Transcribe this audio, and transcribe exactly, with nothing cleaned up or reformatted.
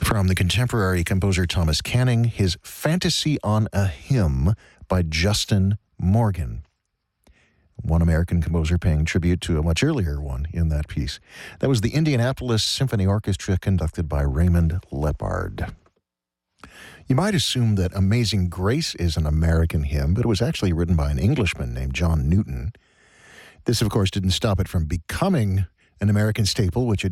From the contemporary composer Thomas Canning, his Fantasy on a Hymn by Justin Morgan. One American composer paying tribute to a much earlier one in that piece. That was the Indianapolis Symphony Orchestra conducted by Raymond Lepard. You might assume that Amazing Grace is an American hymn, but it was actually written by an Englishman named John Newton. This, of course, didn't stop it from becoming an American staple, which had